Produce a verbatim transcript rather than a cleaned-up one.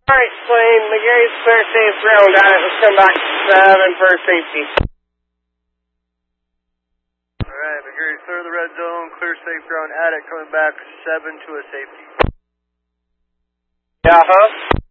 Alright, Slane, McGarry's clear safe ground. Got it. Let's come back to seven for safety. Alright, McGarry's clear the red zone, clear safe ground, attic coming back seven to a safety. Yeah, huh?